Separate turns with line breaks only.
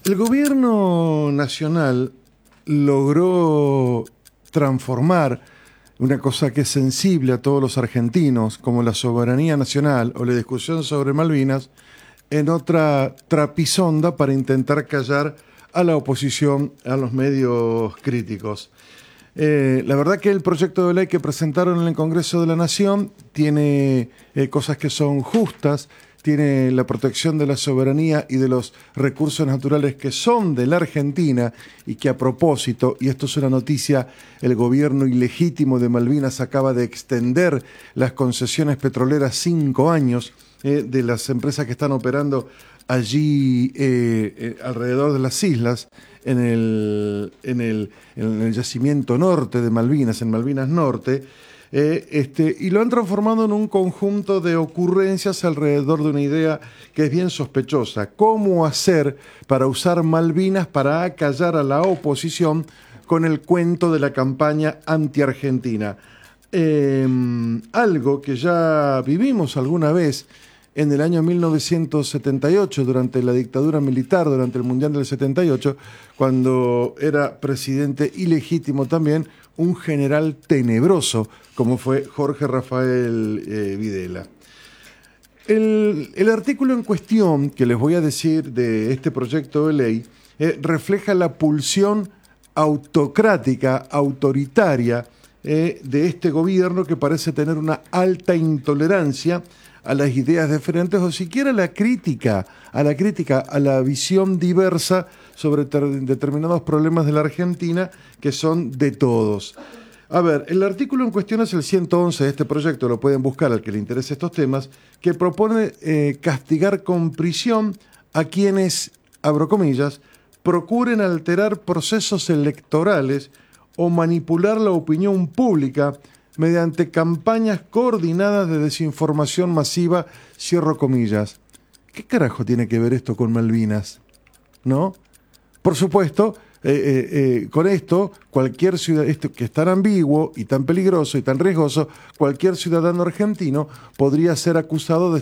El gobierno nacional logró transformar una cosa que es sensible a todos los argentinos, como la soberanía nacional o la discusión sobre Malvinas, en otra trapisonda para intentar callar a la oposición, a los medios críticos. La verdad que el proyecto de ley que presentaron en el Congreso de la Nación tiene cosas que son justas, tiene la protección de la soberanía y de los recursos naturales que son de la Argentina y que a propósito, y esto es una noticia, el gobierno ilegítimo de Malvinas acaba de extender las concesiones petroleras 5 años de las empresas que están operando allí alrededor de las islas, en el yacimiento norte de Malvinas, en Malvinas Norte, y lo han transformado en un conjunto de ocurrencias alrededor de una idea que es bien sospechosa. ¿Cómo hacer para usar Malvinas para acallar a la oposición con el cuento de la campaña anti-argentina? Algo que ya vivimos alguna vez en el año 1978, durante la dictadura militar, durante el Mundial del 78, cuando era presidente ilegítimo también un general tenebroso, como fue Jorge Rafael Videla. El artículo en cuestión, que les voy a decir de este proyecto de ley, refleja la pulsión autocrática, autoritaria, de este gobierno que parece tener una alta intolerancia a las ideas diferentes o siquiera a la crítica, a la visión diversa sobre determinados problemas de la Argentina que son de todos. A ver, el artículo en cuestión es el 111 de este proyecto, lo pueden buscar al que le interese estos temas, que propone castigar con prisión a quienes, abro comillas, procuren alterar procesos electorales o manipular la opinión pública mediante campañas coordinadas de desinformación masiva, cierro comillas. ¿Qué carajo tiene que ver esto con Malvinas? ¿No? Por supuesto, con esto, cualquier ciudadano, esto que es tan ambiguo y tan peligroso y tan riesgoso, cualquier ciudadano argentino podría ser acusado de